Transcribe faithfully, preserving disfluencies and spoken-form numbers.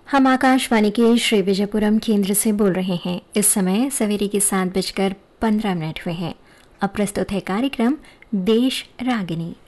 हम आकाशवाणी के श्री विजयपुरम केंद्र से बोल रहे हैं। इस समय सवेरे के सात बजकर पंद्रह मिनट हुए हैं। अब प्रस्तुत है कार्यक्रम देश रागिनी।